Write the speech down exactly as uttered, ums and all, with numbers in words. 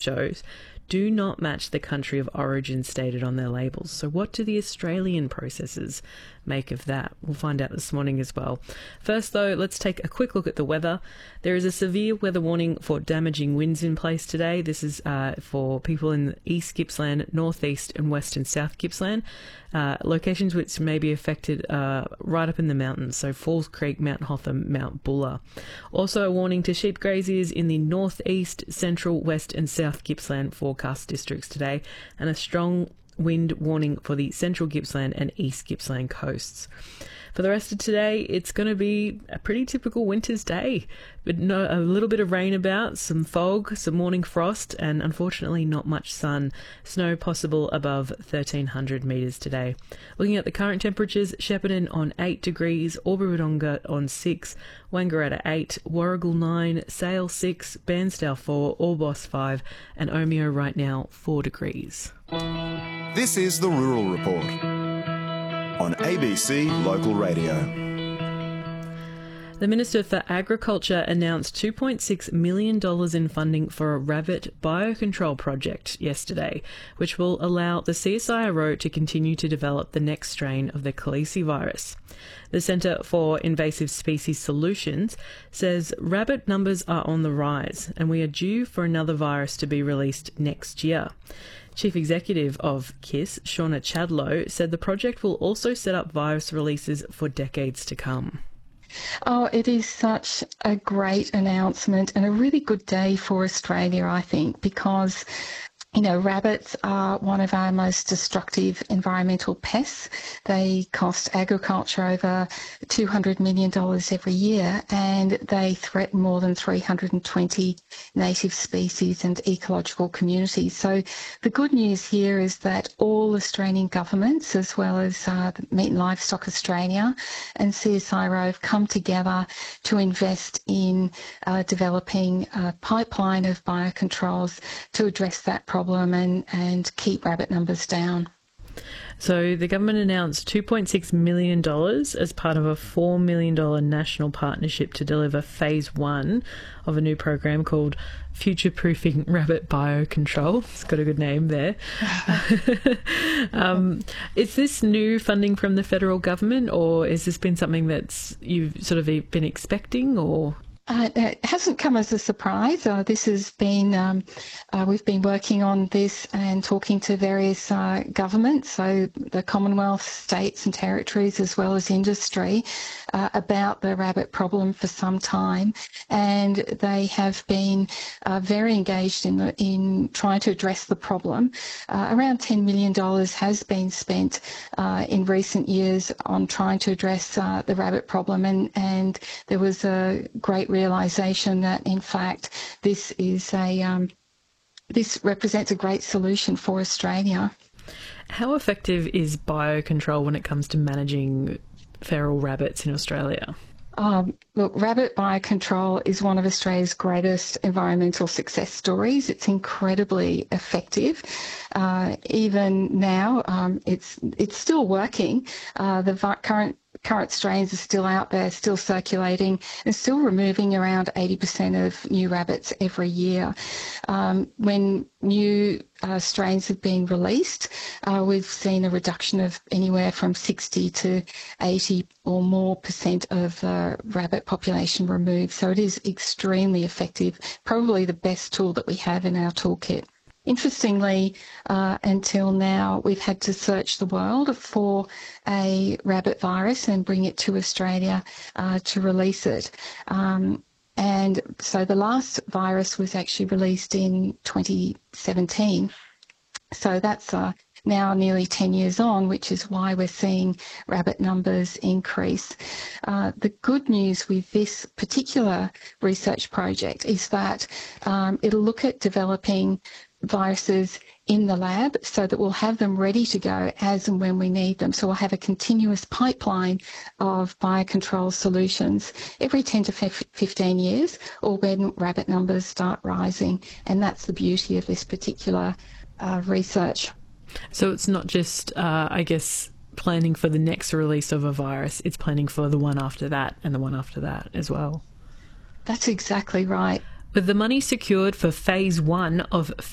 shows do not match the country of origin stated on their labels. So what do the Australian processors make of that? We'll find out this morning as well. First, though, let's take a quick look at the weather. There is a severe weather warning for damaging winds in place today. This is uh, for people in East Gippsland, North East and West and South Gippsland. Uh, locations which may be affected uh, right up in the mountains, so Falls Creek, Mount Hotham, Mount Buller. Also a warning to sheep graziers in the North East, Central, West and South Gippsland forecast districts today, and a strong wind warning for the Central Gippsland and East Gippsland coasts. For the rest of today, it's going to be a pretty typical winter's day, but no, a little bit of rain about, some fog, some morning frost, and unfortunately not much sun. Snow possible above thirteen hundred metres today. Looking at the current temperatures, Shepparton on eight degrees, Albury-Wodonga on six, Wangaratta eight, Warragul nine, Sale six, Bairnsdale four, Orbost five, and Omeo right now four degrees. This is the Rural Report on A B C Local Radio. The Minister for Agriculture announced two point six million dollars in funding for a rabbit biocontrol project yesterday, which will allow the C S I R O to continue to develop the next strain of the calicivirus. The Centre for Invasive Species Solutions says rabbit numbers are on the rise and we are due for another virus to be released next year. Chief Executive of KISS, Shauna Chadlow, said the project will also set up virus releases for decades to come. Oh, it is such a great announcement and a really good day for Australia, I think, because you know, rabbits are one of our most destructive environmental pests. They cost agriculture over two hundred million dollars every year, and they threaten more than three hundred twenty native species and ecological communities. So the good news here is that all Australian governments, as well as uh, Meat and Livestock Australia and C S I R O, have come together to invest in uh, developing a pipeline of biocontrols to address that problem. problem and, and keep rabbit numbers down. So the government announced two point six million dollars as part of a four million dollars national partnership to deliver phase one of a new program called Future Proofing Rabbit Biocontrol. It's got a good name there. um, is this new funding from the federal government, or has this been something that's you've sort of been expecting, or...? Uh, it hasn't come as a surprise. Uh, this has been, um, uh, we've been working on this and talking to various uh, governments, so the Commonwealth, states and territories, as well as industry, uh, about the rabbit problem for some time. And they have been uh, very engaged in, the, in trying to address the problem. Uh, around ten million dollars has been spent uh, in recent years on trying to address uh, the rabbit problem, and, and there was a great realisation that, in fact, this is a um, this represents a great solution for Australia. How effective is biocontrol when it comes to managing feral rabbits in Australia? Um, look, rabbit biocontrol is one of Australia's greatest environmental success stories. It's incredibly effective. Uh, even now, um, it's it's still working. Uh, the vi- current current strains are still out there, still circulating, and still removing around eighty percent of new rabbits every year. Um, when new uh, strains have been released, uh, we've seen a reduction of anywhere from sixty to eighty or more percent of the rabbit population removed. So it is extremely effective, probably the best tool that we have in our toolkit. Interestingly, uh, until now, we've had to search the world for a rabbit virus and bring it to Australia uh, to release it. Um, and so the last virus was actually released in twenty seventeen. So that's uh, now nearly ten years on, which is why we're seeing rabbit numbers increase. Uh, the good news with this particular research project is that um, it'll look at developing viruses in the lab so that we'll have them ready to go as and when we need them. So we'll have a continuous pipeline of biocontrol solutions every ten to fifteen years, or when rabbit numbers start rising. And that's the beauty of this particular uh, research. So it's not just, uh, I guess, planning for the next release of a virus, it's planning for the one after that and the one after that as well. That's exactly right. With the money secured for phase one of